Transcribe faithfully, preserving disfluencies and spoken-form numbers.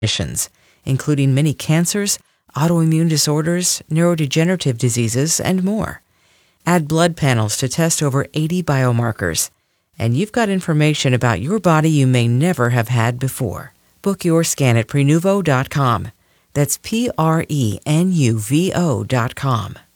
conditions, including many cancers, autoimmune disorders, neurodegenerative diseases, and more. Add blood panels to test over eighty biomarkers, and you've got information about your body you may never have had before. Book your scan at prenuvo dot com. That's P R E N U V O dot com.